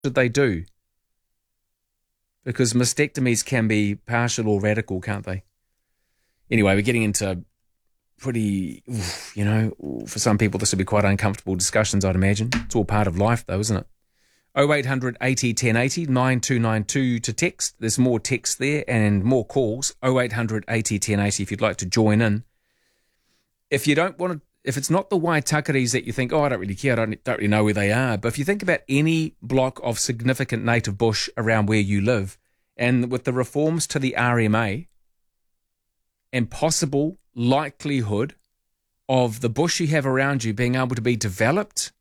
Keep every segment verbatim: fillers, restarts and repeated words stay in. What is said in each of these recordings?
should they do? Because mastectomies can be partial or radical, can't they? Anyway, we're getting into pretty, you know, for some people this will be quite uncomfortable discussions, I'd imagine. It's all part of life though, isn't it? oh eight hundred eighty ten eighty, nine two nine two to text. There's more text there and more calls. oh eight hundred eighty ten eighty if you'd like to join in. If you don't want to, if it's not the Waitakares that you think, oh, I don't really care, I don't, don't really know where they are, but if you think about any block of significant native bush around where you live, and with the reforms to the R M A and possible likelihood of the bush you have around you being able to be developed,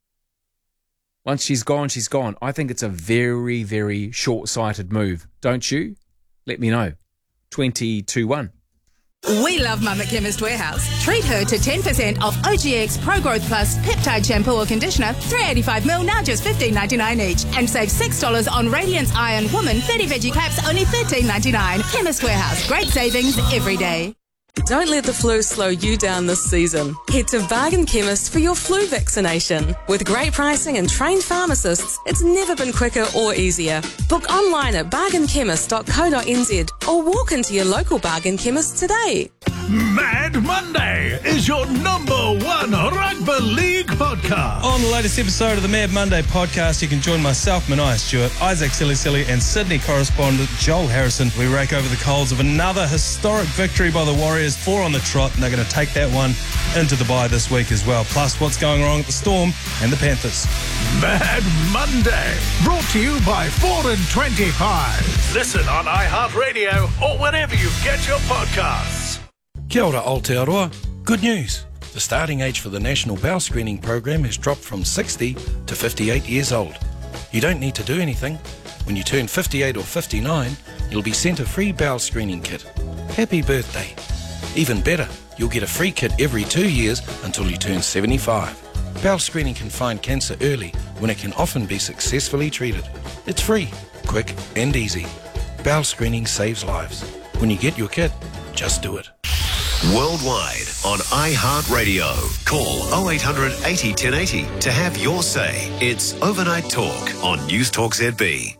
once she's gone, she's gone. I think it's a very, very short-sighted move. Don't you? Let me know. twenty-two one. We love Mum at Chemist Warehouse. Treat her to ten percent off O G X Pro Growth Plus Peptide Shampoo or Conditioner, three eighty-five mil, now just fifteen ninety-nine each. And save six dollars on Radiance Iron Woman thirty veggie caps, only thirteen ninety-nine. Chemist Warehouse. Great savings every day. Don't let the flu slow you down this season. Head to Bargain Chemist for your flu vaccination. With great pricing and trained pharmacists, it's never been quicker or easier. Book online at bargain chemist dot co dot n z or walk into your local Bargain Chemist today. Mad Monday is your number one rugby league podcast. On the latest episode of the Mad Monday podcast, you can join myself, Mania Stewart, Isaac Silly Silly, and Sydney correspondent Joel Harrison. We rake over the coals of another historic victory by the Warriors, four on the trot, and they're going to take that one into the bye this week as well. Plus, what's going wrong at the Storm and the Panthers. Mad Monday, brought to you by four and twenty-five. Listen on iHeartRadio or wherever you get your podcasts. Kia ora Aotearoa. Good news. The starting age for the National Bowel Screening Program has dropped from sixty to fifty-eight years old. You don't need to do anything. When you turn fifty-eight or fifty-nine, you'll be sent a free bowel screening kit. Happy birthday. Even better, you'll get a free kit every two years until you turn seventy-five. Bowel screening can find cancer early when it can often be successfully treated. It's free, quick and easy. Bowel screening saves lives. When you get your kit, just do it. Worldwide on iHeartRadio. Call oh eight hundred eighty ten eighty to have your say. It's Overnight Talk on News Talk Z B.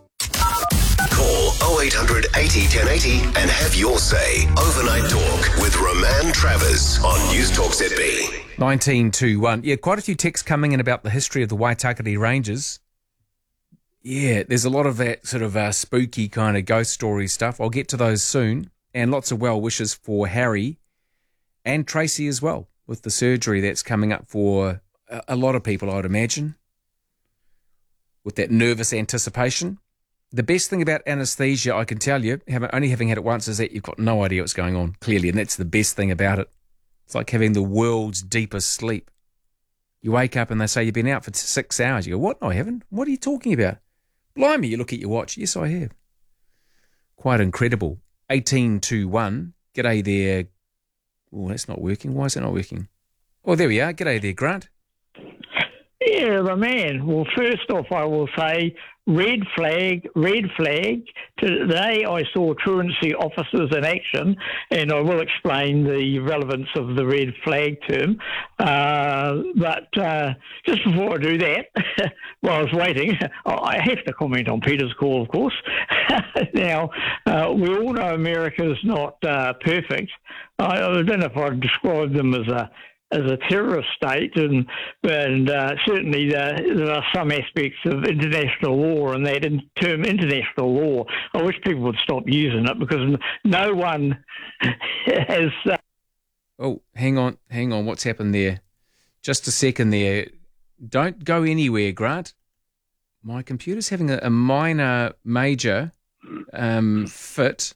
Call oh eight hundred eighty ten eighty and have your say. Overnight Talk with Roman Travers on News Talk Z B. nineteen two one. Yeah, quite a few texts coming in about the history of the Waitakere Rangers. Yeah, there's a lot of that sort of uh, spooky kind of ghost story stuff. I'll get to those soon. And lots of well wishes for Harry and Tracy as well, with the surgery that's coming up for a, a lot of people, I would imagine, with that nervous anticipation. The best thing about anaesthesia, I can tell you, having, only having had it once, is that you've got no idea what's going on, clearly, and that's the best thing about it. It's like having the world's deepest sleep. You wake up and they say you've been out for six hours. You go, what? No, I haven't. What are you talking about? Blimey, you look at your watch. Yes, I have. Quite incredible. eighteen two one. G'day there. Oh, that's not working. Why is it not working? Oh, there we are. G'day there, Grant. Yeah, the man. Well, first off, I will say red flag, red flag. Today I saw truancy officers in action, and I will explain the relevance of the red flag term. Uh, but uh, just before I do that, while I was waiting, I have to comment on Peter's call, of course. Now, uh, we all know America's not uh, perfect. I, I don't know if I'd describe them as a as a terrorist state, and and uh, certainly there, there are some aspects of international law and that in term international law. I wish people would stop using it because no one has. Uh... Oh, hang on, hang on. What's happened there? Just a second there. Don't go anywhere, Grant. My computer's having a, a minor, major um, fit.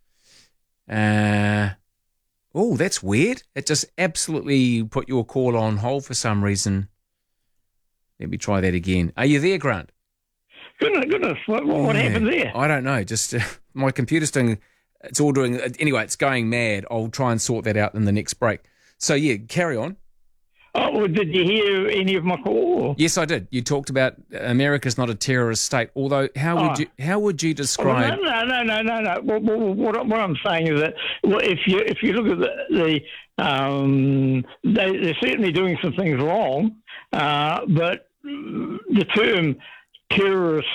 Uh. Oh, that's weird. It just absolutely put your call on hold for some reason. Let me try that again. Are you there, Grant? Goodness, goodness. What, what yeah, happened there? I don't know. Just uh, my computer's doing, it's all doing, anyway, it's going mad. I'll try and sort that out in the next break. So, yeah, carry on. Oh, well, did you hear any of my call? Yes, I did. You talked about America's not a terrorist state. Although, how would oh. you how would you describe? Oh, no, no, no, no, no. What, what, what I'm saying is that if you if you look at the, the um, they, they're certainly doing some things wrong, uh, but the term terrorist